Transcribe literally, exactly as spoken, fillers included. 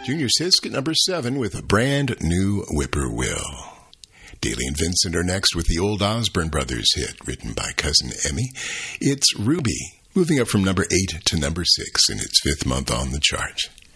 Junior Sisk at number seven with a brand new Whippoorwill. Daly and Vincent are next with the old Osborne Brothers hit, written by Cousin Emmy. It's Ruby, moving up from number eight to number six in its fifth month on the chart.